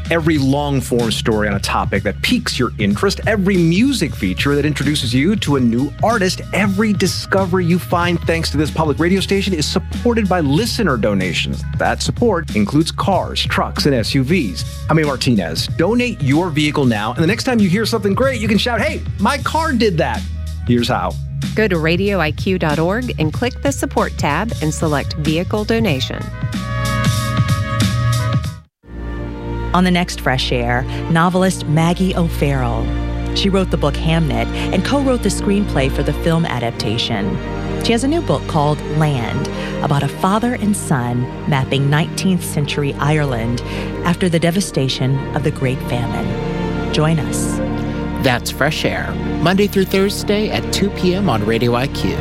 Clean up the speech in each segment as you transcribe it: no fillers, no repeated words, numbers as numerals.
Every long-form story on a topic that piques your interest, every music feature that introduces you to a new artist, every discovery you find thanks to this public radio station is supported by listener donations. That support includes cars, trucks, and SUVs. Jaime Martinez, donate your vehicle now, and the next time you hear something great, you can shout, "Hey, my car did that." Here's how. Go to radioiq.org and click the support tab and select vehicle donation. On the next Fresh Air, novelist Maggie O'Farrell. She wrote the book Hamnet and co-wrote the screenplay for the film adaptation. She has a new book called Land, about a father and son mapping 19th century Ireland after the devastation of the Great Famine. Join us. That's Fresh Air, Monday through Thursday at 2 p.m. on Radio IQ.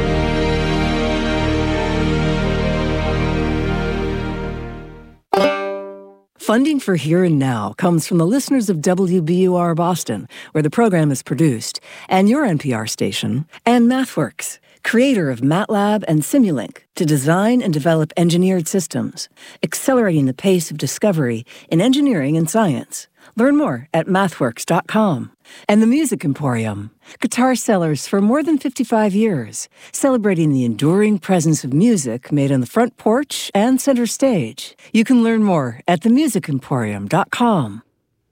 Funding for Here and Now comes from the listeners of WBUR Boston, where the program is produced, and your NPR station, and MathWorks, creator of MATLAB and Simulink, to design and develop engineered systems, accelerating the pace of discovery in engineering and science. Learn more at mathworks.com. And the Music Emporium, guitar sellers for more than 55 years, celebrating the enduring presence of music made on the front porch and center stage. You can learn more at themusicemporium.com.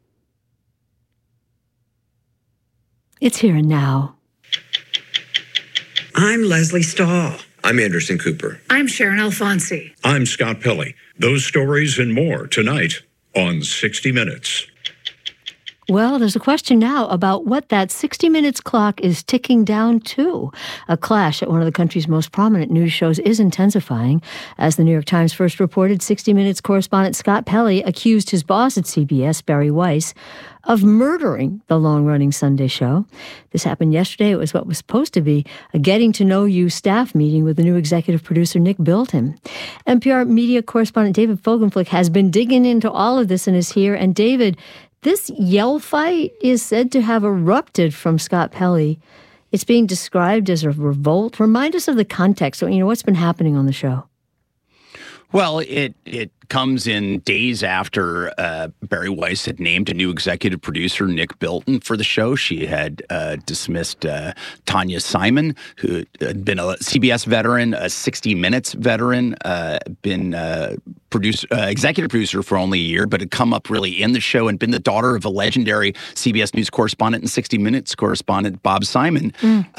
It's Here and Now. I'm Leslie Stahl. I'm Anderson Cooper. I'm Sharon Alfonsi. I'm Scott Pelley. Those stories and more tonight on 60 Minutes. Well, there's a question now about what that 60 Minutes clock is ticking down to. A clash at one of the country's most prominent news shows is intensifying. As the New York Times first reported, 60 Minutes correspondent Scott Pelley accused his boss at CBS, Barry Weiss, of murdering the long-running Sunday show. This happened yesterday. It was what was supposed to be a getting-to-know-you staff meeting with the new executive producer, Nick Bilton. NPR media correspondent David Fogelflick has been digging into all of this and is here. And David, this yell fight is said to have erupted from Scott Pelley. It's being described as a revolt. Remind us of the context. What's been happening on the show? Well, it comes in days after Barry Weiss had named a new executive producer, Nick Bilton, for the show. She had dismissed Tanya Simon, who had been a CBS veteran, a 60 Minutes veteran, been executive producer for only a year, but had come up really in the show and been the daughter of a legendary CBS News correspondent and 60 Minutes correspondent, Bob Simon.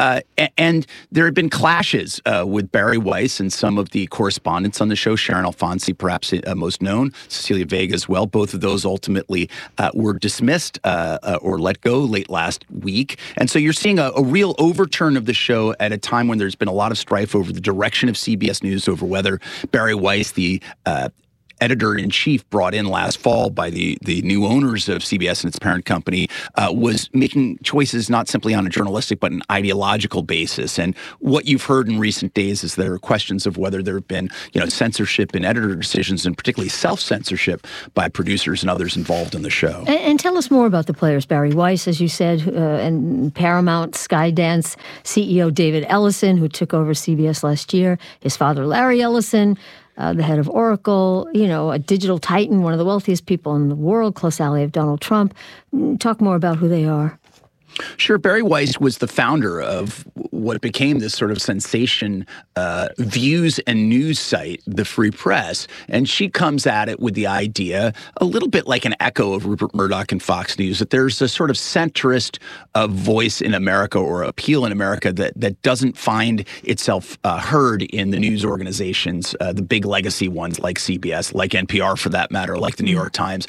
And there had been clashes with Barry Weiss and some of the correspondents on the show, Sharon Alfonsi, perhaps most known, Cecilia Vega as well. Both of those ultimately were dismissed or let go late last week. And so you're seeing a real overturn of the show at a time when there's been a lot of strife over the direction of CBS News, over whether Barry Weiss, the editor-in-chief brought in last fall by the new owners of CBS and its parent company, was making choices not simply on a journalistic but an ideological basis. And what you've heard in recent days is there are questions of whether there have been censorship in editor decisions, and particularly self-censorship by producers and others involved in the show. And tell us more about the players. Barry Weiss, as you said, and Paramount Skydance CEO David Ellison, who took over CBS last year, his father Larry Ellison, the head of Oracle, a digital titan, one of the wealthiest people in the world, close ally of Donald Trump. Talk more about who they are. Sure. Barry Weiss was the founder of what became this sort of sensation views and news site, The Free Press. And she comes at it with the idea, a little bit like an echo of Rupert Murdoch and Fox News, that there's a sort of centrist voice in America, or appeal in America, that doesn't find itself heard in the news organizations, the big legacy ones like CBS, like NPR for that matter, like the New York Times.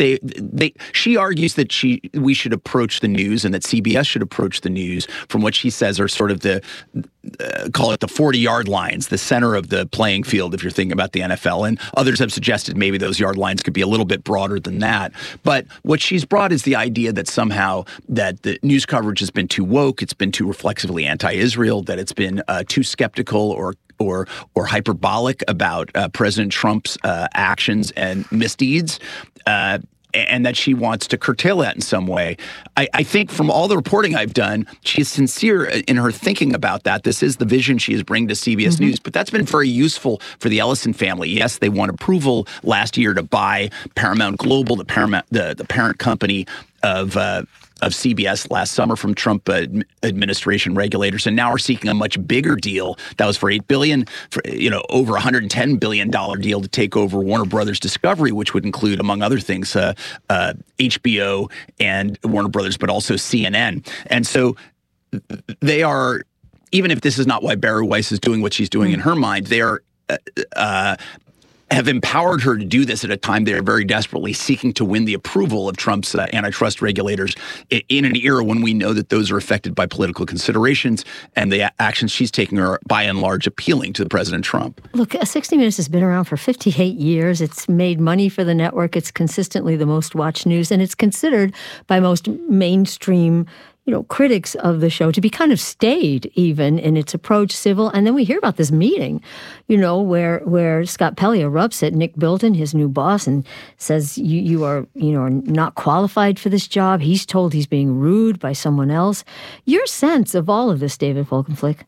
She argues that we should approach the news, and that CBS should approach the news from what she says are sort of the, call it the 40-yard lines, the center of the playing field if you're thinking about the NFL. And others have suggested maybe those yard lines could be a little bit broader than that. But what she's brought is the idea that somehow that the news coverage has been too woke, it's been too reflexively anti-Israel, that it's been too skeptical or hyperbolic about President Trump's actions and misdeeds. and that she wants to curtail that in some way. I think from all the reporting I've done, she's sincere in her thinking about that. This is the vision she is bringing to CBS News, but that's been very useful for the Ellison family. Yes, they won approval last year to buy Paramount Global, the parent company of CBS last summer from Trump administration regulators, and now we're seeking a much bigger deal. That was for $8 billion, for over $110 billion deal to take over Warner Brothers Discovery, which would include, among other things, HBO and Warner Brothers, but also CNN. And so they are, even if this is not why Bari Weiss is doing what she's doing in her mind, they are have empowered her to do this at a time they're very desperately seeking to win the approval of Trump's antitrust regulators in an era when we know that those are affected by political considerations, and the actions she's taking are by and large appealing to President Trump. Look, 60 Minutes has been around for 58 years. It's made money for the network. It's consistently the most watched news, and it's considered by most mainstream critics of the show to be kind of staid even in its approach, civil. And then we hear about this meeting, where Scott Pelley erupts at Nick Bilton, his new boss, and says you are not qualified for this job. He's told he's being rude by someone else. Your sense of all of this, David Folkenflik?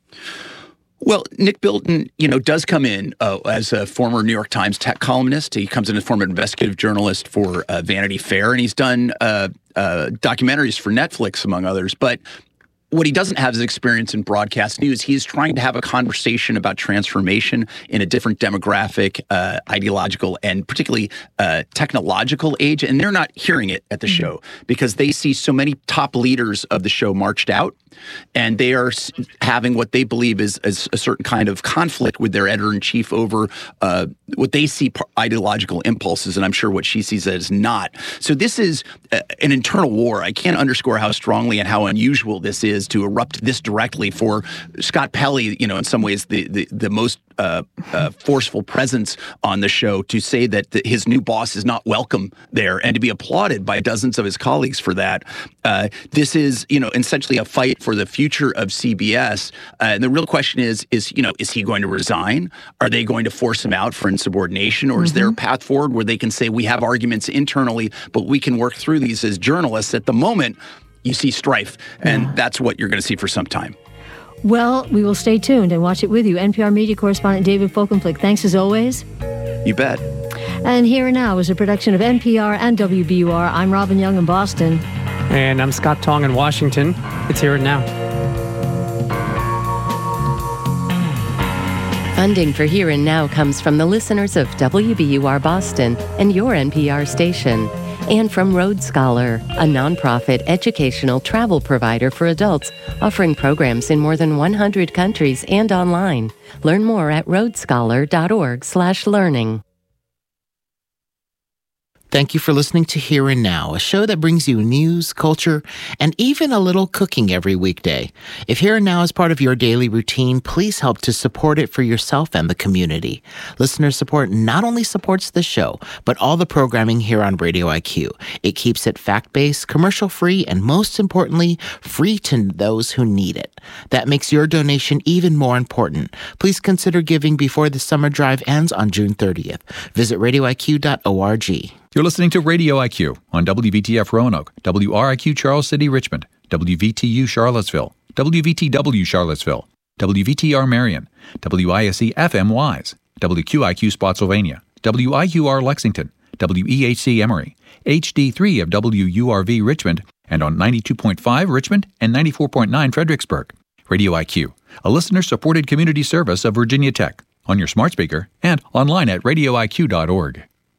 Well, Nick Bilton, does come in as a former New York Times tech columnist. He comes in as a former investigative journalist for Vanity Fair, and he's done documentaries for Netflix, among others. But what he doesn't have is experience in broadcast news. He's trying to have a conversation about transformation in a different demographic, ideological, and particularly technological age. And they're not hearing it at the show because they see so many top leaders of the show marched out. And they are having what they believe is a certain kind of conflict with their editor-in-chief over what they see ideological impulses, and I'm sure what she sees as not. So this is an internal war. I can't underscore how strongly and how unusual this is to erupt this directly for Scott Pelley, in some ways the most forceful presence on the show, to say that his new boss is not welcome there and to be applauded by dozens of his colleagues for that. This is, essentially a fight for the future of CBS. And the real question is he going to resign? Are they going to force him out for insubordination? Or is there a path forward where they can say, we have arguments internally, but we can work through these as journalists? At the moment, you see strife, and that's what you're going to see for some time. Well, we will stay tuned and watch it with you. NPR media correspondent David Folkenflik, thanks as always. You bet. And Here and Now is a production of NPR and WBUR. I'm Robin Young in Boston. And I'm Scott Tong in Washington. It's Here and Now. Funding for Here and Now comes from the listeners of WBUR Boston and your NPR station, and from Road Scholar, a nonprofit educational travel provider for adults offering programs in more than 100 countries and online. Learn more at roadscholar.org/learning. Thank you for listening to Here and Now, a show that brings you news, culture, and even a little cooking every weekday. If Here and Now is part of your daily routine, please help to support it for yourself and the community. Listener support not only supports the show, but all the programming here on Radio IQ. It keeps it fact-based, commercial-free, and most importantly, free to those who need it. That makes your donation even more important. Please consider giving before the summer drive ends on June 30th. Visit radioiq.org. You're listening to Radio IQ on WVTF Roanoke, WRIQ Charles City Richmond, WVTU Charlottesville, WVTW Charlottesville, WVTR Marion, WISC FM Wise, WQIQ Spotsylvania, WIUR Lexington, WEHC Emory, HD3 of WURV Richmond, and on 92.5 Richmond and 94.9 Fredericksburg. Radio IQ, a listener-supported community service of Virginia Tech, on your smart speaker and online at radioiq.org.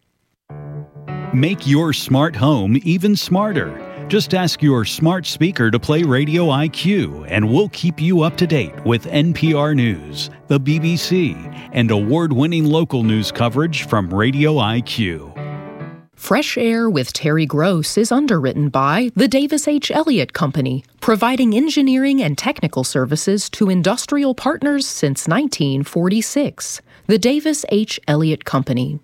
Make your smart home even smarter. Just ask your smart speaker to play Radio IQ, and we'll keep you up to date with NPR News, the BBC, and award-winning local news coverage from Radio IQ. Fresh Air with Terry Gross is underwritten by the Davis H. Elliott Company, providing engineering and technical services to industrial partners since 1946. The Davis H. Elliott Company.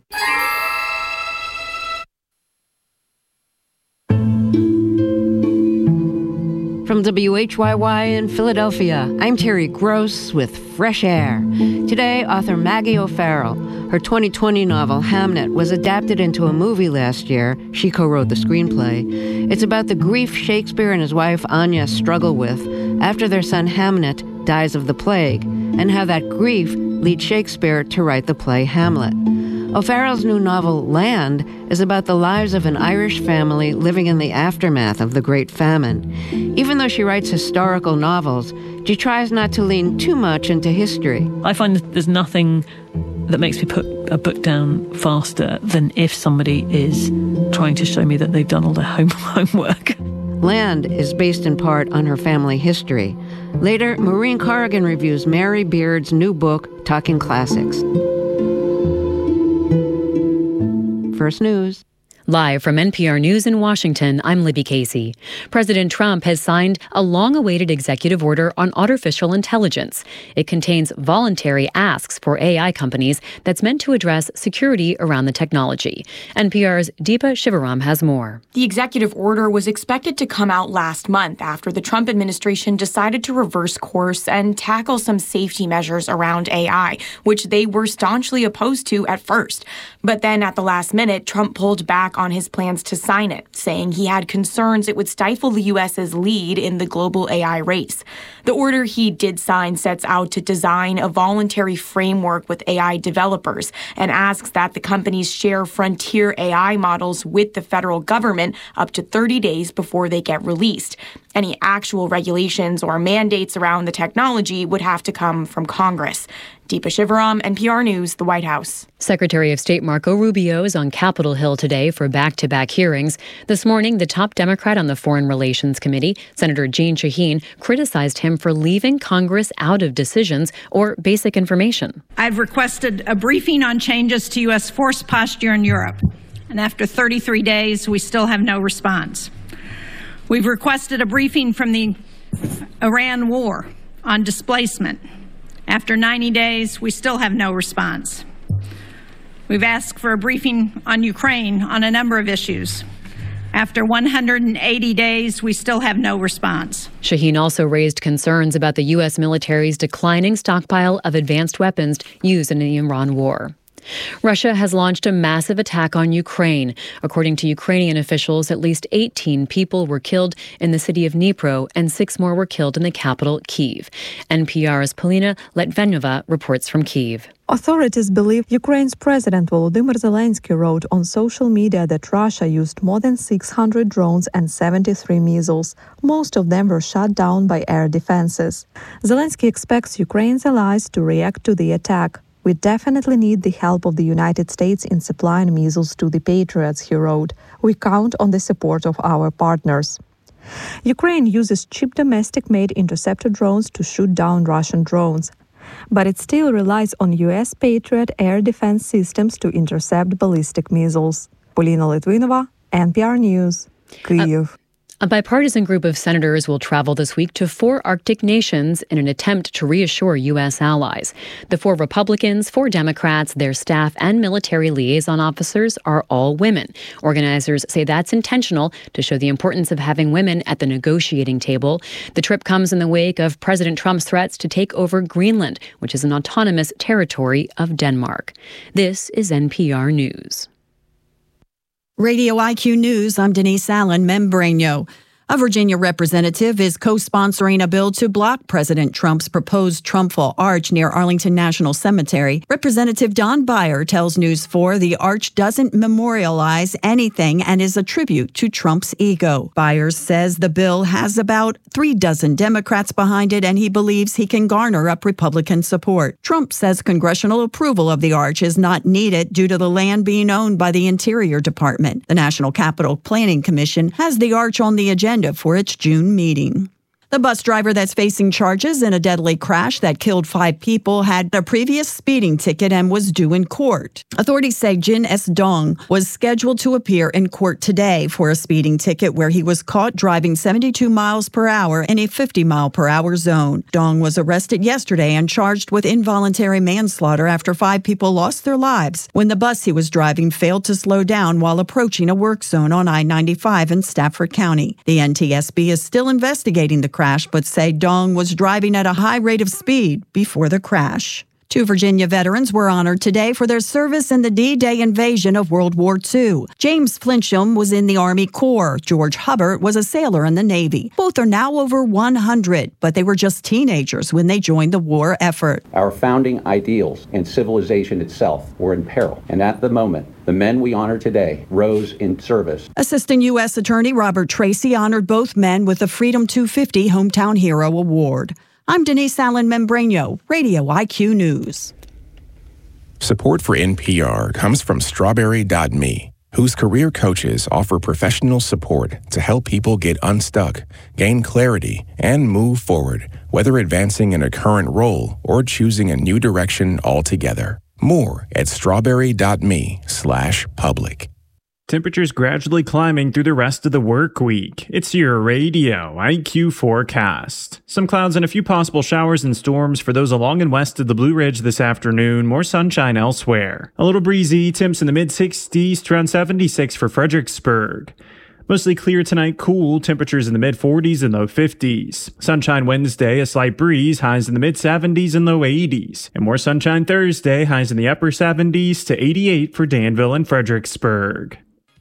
From WHYY in Philadelphia, I'm Terry Gross with Fresh Air. Today, author Maggie O'Farrell. Her 2020 novel, Hamnet, was adapted into a movie last year. She co-wrote the screenplay. It's about the grief Shakespeare and his wife Anya struggle with after their son Hamnet dies of the plague, and how that grief leads Shakespeare to write the play Hamlet. O'Farrell's new novel, Land, is about the lives of an Irish family living in the aftermath of the Great Famine. Even though she writes historical novels, she tries not to lean too much into history. I find that there's nothing that makes me put a book down faster than if somebody is trying to show me that they've done all their homework. Land is based in part on her family history. Later, Maureen Corrigan reviews Mary Beard's new book, Talking Classics. First News. Live from NPR News in Washington, I'm Libby Casey. President Trump has signed a long-awaited executive order on artificial intelligence. It contains voluntary asks for AI companies that's meant to address security around the technology. NPR's Deepa Shivaram has more. The executive order was expected to come out last month after the Trump administration decided to reverse course and tackle some safety measures around AI, which they were staunchly opposed to at first. But then at the last minute, Trump pulled back on his plans to sign it, saying he had concerns it would stifle the U.S.'s lead in the global AI race. The order he did sign sets out to design a voluntary framework with AI developers and asks that the companies share frontier AI models with the federal government up to 30 days before they get released. Any actual regulations or mandates around the technology would have to come from Congress. Deepa Shivaram, NPR News, the White House. Secretary of State Marco Rubio is on Capitol Hill today for back-to-back hearings. This morning, the top Democrat on the Foreign Relations Committee, Senator Jeanne Shaheen, criticized him for leaving Congress out of decisions or basic information. I've requested a briefing on changes to U.S. force posture in Europe, and after 33 days, we still have no response. We've requested a briefing from the Iran war on displacement. After 90 days, we still have no response. We've asked for a briefing on Ukraine on a number of issues. After 180 days, we still have no response. Shaheen also raised concerns about the U.S. military's declining stockpile of advanced weapons used in the Iran war. Russia has launched a massive attack on Ukraine. According to Ukrainian officials, at least 18 people were killed in the city of Dnipro and 6 more were killed in the capital, Kyiv. NPR's Polina Litvinova reports from Kyiv. Authorities believe Ukraine's President Volodymyr Zelensky wrote on social media that Russia used more than 600 drones and 73 missiles. Most of them were shot down by air defenses. Zelensky expects Ukraine's allies to react to the attack. We definitely need the help of the United States in supplying missiles to the Patriots, he wrote. We count on the support of our partners. Ukraine uses cheap domestic-made interceptor drones to shoot down Russian drones. But it still relies on U.S. Patriot air defense systems to intercept ballistic missiles. Polina Litvinova, NPR News, Kyiv. A bipartisan group of senators will travel this week to 4 Arctic nations in an attempt to reassure U.S. allies. The 4 Republicans, 4 Democrats, their staff, and military liaison officers are all women. Organizers say that's intentional to show the importance of having women at the negotiating table. The trip comes in the wake of President Trump's threats to take over Greenland, which is an autonomous territory of Denmark. This is NPR News. Radio IQ News, I'm Denise Allen, Membreño. A Virginia representative is co-sponsoring a bill to block President Trump's proposed Trumpful Arch near Arlington National Cemetery. Representative Don Beyer tells News 4 the arch doesn't memorialize anything and is a tribute to Trump's ego. Beyer says the bill has about 36 Democrats behind it, and he believes he can garner up Republican support. Trump says congressional approval of the arch is not needed due to the land being owned by the Interior Department. The National Capital Planning Commission has the arch on the agenda for its June meeting. The bus driver that's facing charges in a deadly crash that killed 5 people had a previous speeding ticket and was due in court. Authorities say Jin S. Dong was scheduled to appear in court today for a speeding ticket where he was caught driving 72 miles per hour in a 50-mile-per-hour zone. Dong was arrested yesterday and charged with involuntary manslaughter after 5 people lost their lives when the bus he was driving failed to slow down while approaching a work zone on I-95 in Stafford County. The NTSB is still investigating the crash, but say Dong was driving at a high rate of speed before the crash. Two Virginia veterans were honored today for their service in the D-Day invasion of World War II. James Flincham was in the Army Corps. George Hubbard was a sailor in the Navy. Both are now over 100, but they were just teenagers when they joined the war effort. Our founding ideals and civilization itself were in peril, and at the moment, the men we honor today rose in service. Assistant U.S. Attorney Robert Tracy honored both men with the Freedom 250 Hometown Hero Award. I'm Denise Allen Membreno, Radio IQ News. Support for NPR comes from Strawberry.me, whose career coaches offer professional support to help people get unstuck, gain clarity, and move forward, whether advancing in a current role or choosing a new direction altogether. More at strawberry.me/public. Temperatures gradually climbing through the rest of the work week. It's your Radio IQ forecast. Some clouds and a few possible showers and storms for those along and west of the Blue Ridge this afternoon. More sunshine elsewhere. A little breezy, temps in the mid-60s to around 76 for Fredericksburg. Mostly clear tonight, cool, temperatures in the mid-40s and low 50s. Sunshine Wednesday, a slight breeze, highs in the mid-70s and low 80s. And more sunshine Thursday, highs in the upper 70s to 88 for Danville and Fredericksburg.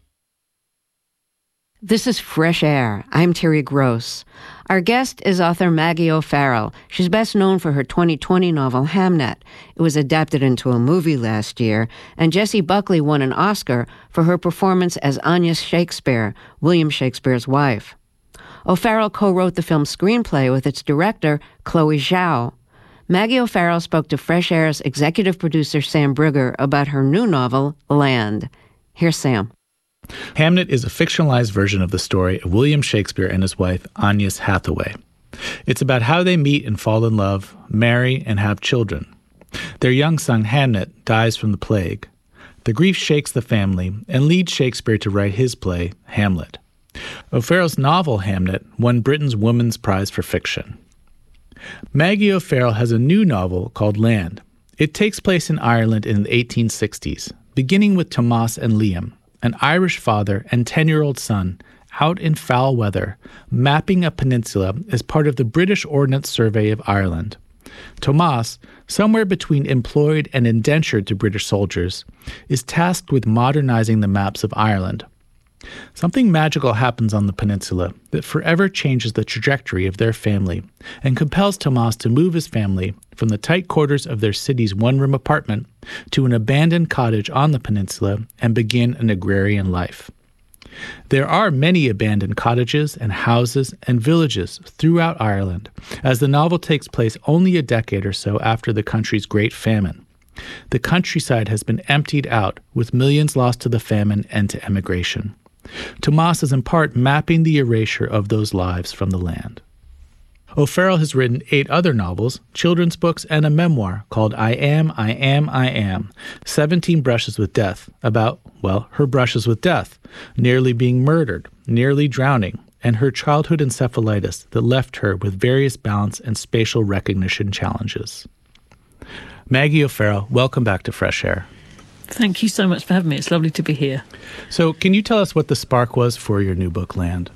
This is Fresh Air. I'm Terry Gross. Our guest is author Maggie O'Farrell. She's best known for her 2020 novel Hamnet. It was adapted into a movie last year, and Jessie Buckley won an Oscar for her performance as Anya Shakespeare, William Shakespeare's wife. O'Farrell co-wrote the film's screenplay with its director, Chloe Zhao. Maggie O'Farrell spoke to Fresh Air's executive producer Sam Brugger about her new novel, Land. Here's Sam. Hamnet is a fictionalized version of the story of William Shakespeare and his wife, Agnes Hathaway. It's about how they meet and fall in love, marry, and have children. Their young son, Hamnet, dies from the plague. The grief shakes the family and leads Shakespeare to write his play, Hamlet. O'Farrell's novel, Hamnet, won Britain's Women's Prize for Fiction. Maggie O'Farrell has a new novel called Land. It takes place in Ireland in the 1860s, beginning with Tomas and Liam, an Irish father and 10-year-old son, out in foul weather, mapping a peninsula as part of the British Ordnance Survey of Ireland. Tomas, somewhere between employed and indentured to British soldiers, is tasked with modernizing the maps of Ireland. Something magical happens on the peninsula that forever changes the trajectory of their family and compels Tomas to move his family from the tight quarters of their city's one-room apartment to an abandoned cottage on the peninsula and begin an agrarian life. There are many abandoned cottages and houses and villages throughout Ireland, as the novel takes place only a decade or so after the country's Great Famine. The countryside has been emptied out, with millions lost to the famine and to emigration. Tomas is in part mapping the erasure of those lives from the land. O'Farrell has written 8 other novels, children's books, and a memoir called I Am, 17 Brushes with Death, about, well, her brushes with death, nearly being murdered, nearly drowning, and her childhood encephalitis that left her with various balance and spatial recognition challenges. Maggie O'Farrell, welcome back to Fresh Air. Thank you so much for having me. It's lovely to be here. So can you tell us what the spark was for your new book, Land?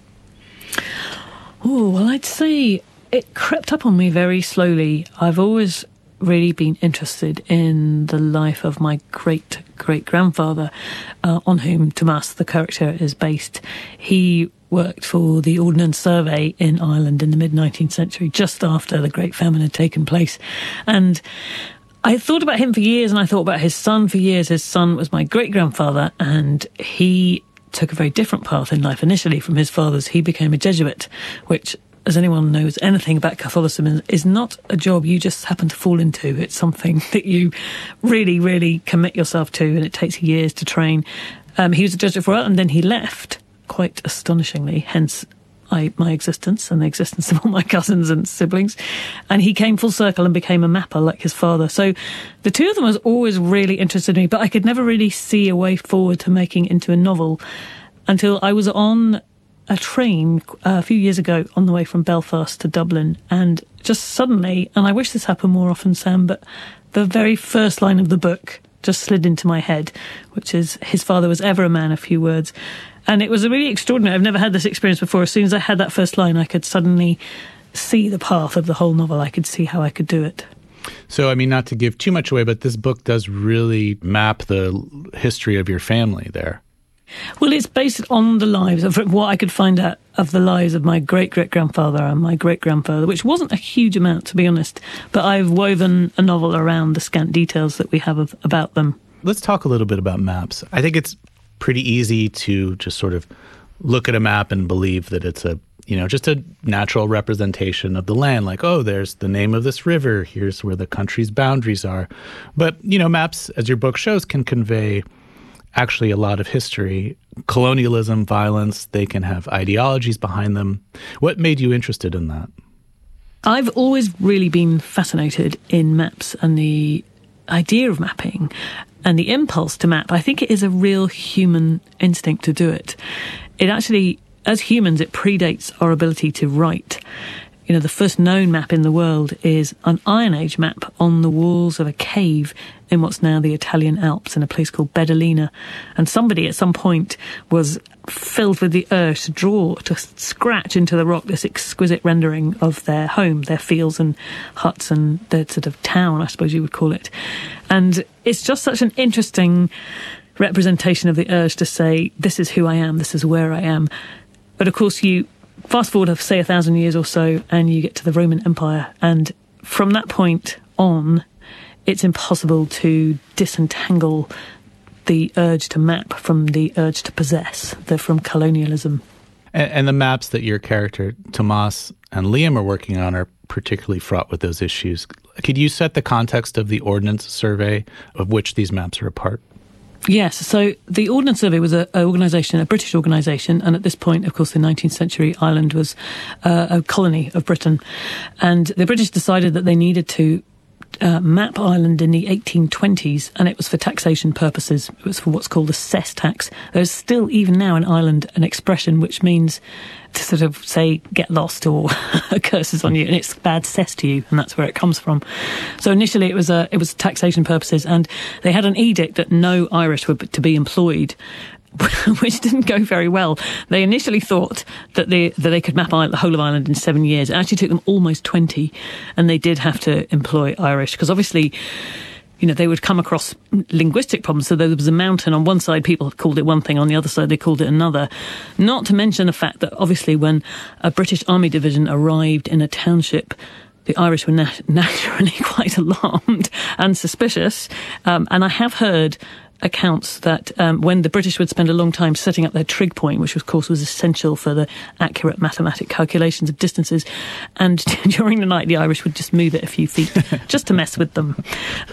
Oh, well, I'd say it crept up on me very slowly. I've always really been interested in the life of my great-great-grandfather, on whom Tomas, the character, is based. He worked for the Ordnance Survey in Ireland in the mid-19th century, just after the Great Famine had taken place. And I thought about him for years, and I thought about his son for years. His son was my great-grandfather, and he took a very different path in life initially from his father's. He became a Jesuit, which, as anyone knows anything about Catholicism, is not a job you just happen to fall into. It's something that you really, really commit yourself to, and it takes years to train. He was a Jesuit for a while, and then he left, quite astonishingly, hence my existence and the existence of all my cousins and siblings. And he came full circle and became a mapper like his father. So the two of them was always really interested in me, but I could never really see a way forward to making it into a novel until I was on a train a few years ago on the way from Belfast to Dublin, and just suddenly, and I wish this happened more often, Sam, but the very first line of the book just slid into my head, which is, his father was ever a man of few words. And it was really extraordinary. I've never had this experience before. As soon as I had that first line, I could suddenly see the path of the whole novel. I could see how I could do it. So, I mean, not to give too much away, but this book does really map the history of your family there. Well, it's based on the lives of what I could find out of the lives of my great-great-grandfather and my great-grandfather, which wasn't a huge amount, to be honest. But I've woven a novel around the scant details that we have about them. Let's talk a little bit about maps. I think it's pretty easy to just sort of look at a map and believe that it's just a natural representation of the land. Like, oh, there's the name of this river. Here's where the country's boundaries are. But, maps, as your book shows, can convey actually a lot of history, colonialism, violence. They can have ideologies behind them. What made you interested in that? I've always really been fascinated in maps and the idea of mapping and the impulse to map. I think it is a real human instinct to do it. It actually, as humans, it predates our ability to write. The first known map in the world is an Iron Age map on the walls of a cave in what's now the Italian Alps in a place called Bedolina. And somebody at some point was filled with the urge to scratch into the rock this exquisite rendering of their home, their fields and huts and their sort of town, I suppose you would call it. And it's just such an interesting representation of the urge to say, this is who I am, this is where I am. But of course, you fast forward, say, 1,000 years or so, and you get to the Roman Empire. And from that point on, it's impossible to disentangle the urge to map from the urge to possess, from colonialism. And the maps that your character, Tomas and Liam, are working on are particularly fraught with those issues. Could you set the context of the Ordnance Survey, of which these maps are a part? Yes, so the Ordnance Survey was a British organisation, and at this point, of course, in the 19th century, Ireland was a colony of Britain. And the British decided that they needed to map Ireland in the 1820s, and it was for taxation purposes. It was for what's called the cess tax. There's still, even now in Ireland, an expression which means to sort of say, get lost, or curses on you, and it's bad cess to you, and that's where it comes from. So initially it was taxation purposes, and they had an edict that no Irish were to be employed, which didn't go very well. They initially thought that they could map the whole of Ireland in 7 years. It actually took them almost 20, and they did have to employ Irish, because obviously, they would come across linguistic problems. So there was a mountain on one side, people called it one thing, on the other side they called it another. Not to mention the fact that obviously when a British Army division arrived in a township, the Irish were naturally quite alarmed and suspicious. And I have heard accounts that when the British would spend a long time setting up their trig point, which of course was essential for the accurate mathematic calculations of distances, and during the night the Irish would just move it a few feet just to mess with them.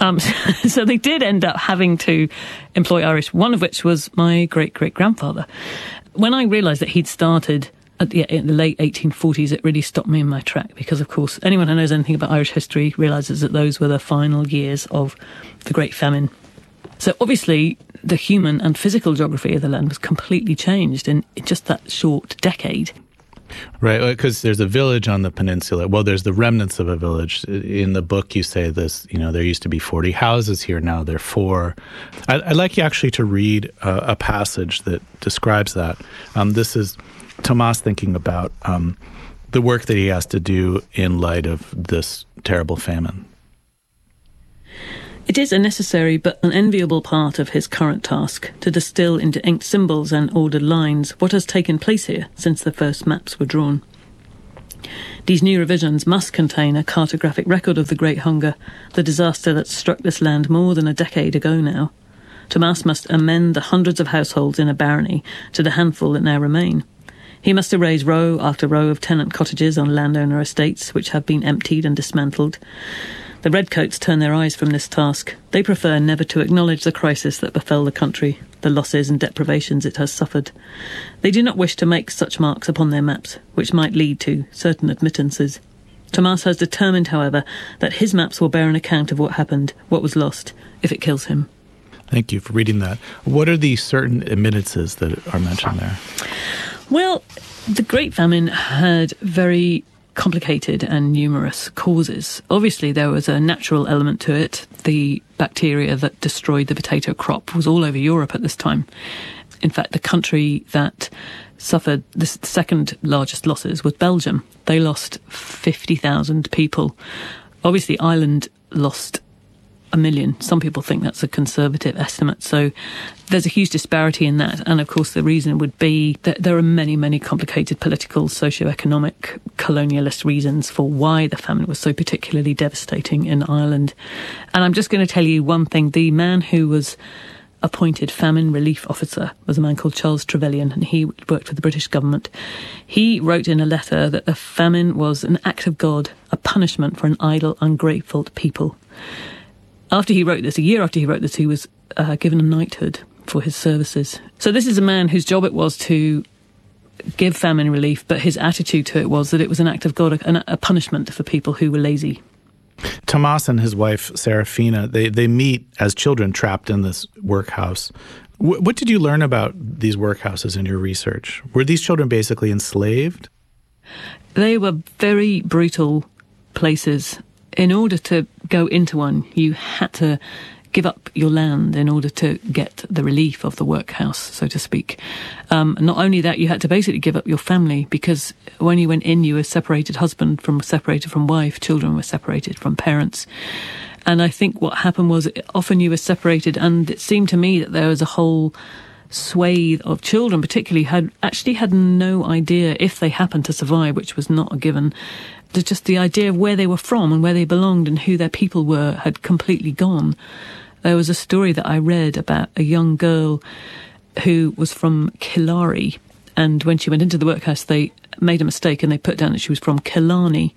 So they did end up having to employ Irish, one of which was my great-great-grandfather. When I realised that he'd started in the late 1840s, it really stopped me in my track, because of course anyone who knows anything about Irish history realises that those were the final years of the Great Famine. So obviously, the human and physical geography of the land was completely changed in just that short decade. Right, because there's a village on the peninsula. Well, there's the remnants of a village. In the book, you say this, there used to be 40 houses here, now there are 4. I'd like you actually to read a passage that describes that. This is Tomas thinking about the work that he has to do in light of this terrible famine. It is a necessary but unenviable part of his current task to distill into inked symbols and ordered lines what has taken place here since the first maps were drawn. These new revisions must contain a cartographic record of the Great Hunger, the disaster that struck this land more than a decade ago now. Tomas must amend the hundreds of households in a barony to the handful that now remain. He must erase row after row of tenant cottages on landowner estates which have been emptied and dismantled. The redcoats turn their eyes from this task. They prefer never to acknowledge the crisis that befell the country, the losses and deprivations it has suffered. They do not wish to make such marks upon their maps, which might lead to certain admittances. Tomas has determined, however, that his maps will bear an account of what happened, what was lost, if it kills him. Thank you for reading that. What are the certain admittances that are mentioned there? Well, the Great Famine had very complicated and numerous causes. Obviously, there was a natural element to it. The bacteria that destroyed the potato crop was all over Europe at this time. In fact, the country that suffered the second largest losses was Belgium. They lost 50,000 people obviously Ireland lost 1 million. Some people think that's a conservative estimate. So there's a huge disparity in that. And of course, the reason would be that there are many, many complicated political, socio-economic, colonialist reasons for why the famine was so particularly devastating in Ireland. And I'm just going to tell you one thing. The man who was appointed famine relief officer was a man called Charles Trevelyan, and he worked for the British government. He wrote in a letter that the famine was an act of God, a punishment for an idle, ungrateful people. After he wrote this, a year after he wrote this, he was given a knighthood for his services. So this is a man whose job it was to give famine relief, but his attitude to it was that it was an act of God, a punishment for people who were lazy. Tomas and his wife, Serafina, they meet as children trapped in this workhouse. What did you learn about these workhouses in your research? Were these children basically enslaved? They were very brutal places. In order to go into one, you had to give up your land in order to get the relief of the workhouse, so to speak. Not only that, you had to basically give up your family, because when you went in, you were separated separated from wife, children were separated from parents. And I think what happened was often you were separated, and it seemed to me that there was a whole swathe of children particularly had no idea if they happened to survive, which was not a given. Just the idea of where they were from and where they belonged and who their people were had completely gone. There was a story that I read about a young girl who was from Killarney, and when she went into the workhouse, they made a mistake and they put down that she was from Killarney.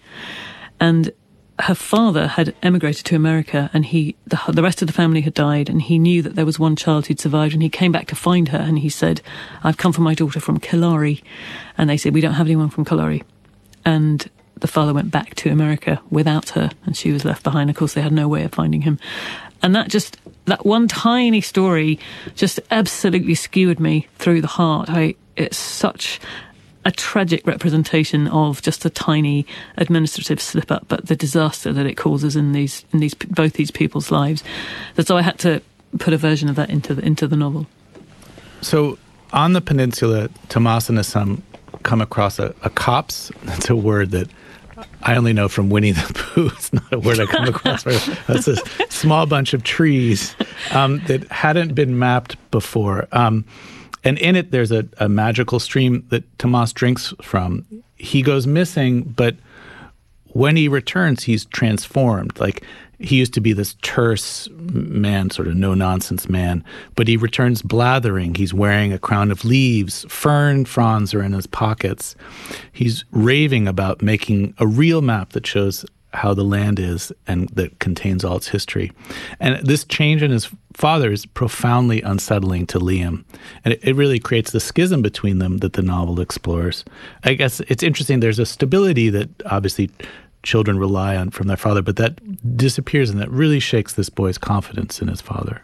And her father had emigrated to America, and the rest of the family had died, and he knew that there was one child who'd survived, and he came back to find her, and he said, "I've come for my daughter from Killarney." And they said, "We don't have anyone from Killarney." And the father went back to America without her, and she was left behind. Of course, they had no way of finding him. And that one tiny story just absolutely skewered me through the heart. It's such a tragic representation of just a tiny administrative slip-up, but the disaster that it causes in both these people's lives. So I had to put a version of that into the novel. So on the peninsula, Tomas and his son come across a copse. That's a word that I only know from Winnie the Pooh. It's not a word I come across. That's a small bunch of trees that hadn't been mapped before. And in it, there's a magical stream that Tomas drinks from. He goes missing, but when he returns, he's transformed. Like, he used to be this terse man, sort of no-nonsense man, but he returns blathering. He's wearing a crown of leaves. Fern fronds are in his pockets. He's raving about making a real map that shows how the land is and that contains all its history. And this change in his father is profoundly unsettling to Liam. And it really creates the schism between them that the novel explores. I guess it's interesting. There's a stability that obviously children rely on from their father, but that disappears, and that really shakes this boy's confidence in his father.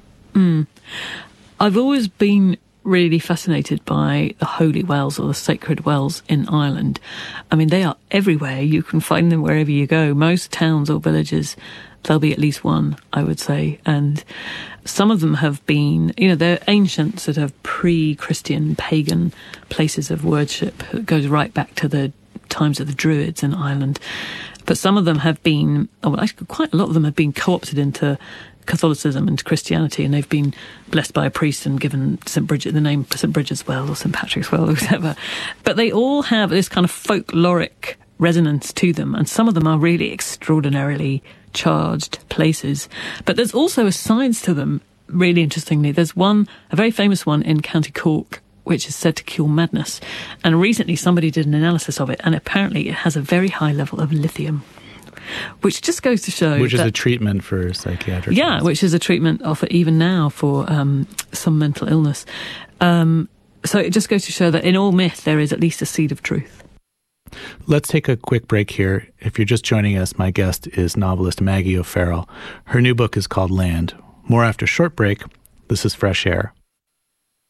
I've always been really fascinated by the holy wells or the sacred wells in Ireland. I mean, they are everywhere. You can find them wherever you go. Most towns or villages, there'll be at least one, I would say. And some of them have been, they're ancient, sort of pre-Christian, pagan places of worship. It goes right back to the times of the Druids in Ireland. But some of them have been, actually quite a lot of them have been co-opted into Catholicism and Christianity, and they've been blessed by a priest and given the name St. Bridget's Well or St. Patrick's Well or whatever. But they all have this kind of folkloric resonance to them, and some of them are really extraordinarily charged places. But there's also a science to them, really interestingly. There's one, a very famous one in County Cork, which is said to cure madness. And recently somebody did an analysis of it, and apparently it has a very high level of lithium, which just goes to show Which is a treatment for psychiatric illness. Which is a treatment offered even now for some mental illness. So it just goes to show that in all myth there is at least a seed of truth. Let's take a quick break here. If you're just joining us, my guest is novelist Maggie O'Farrell. Her new book is called Land. More after a short break. This is Fresh Air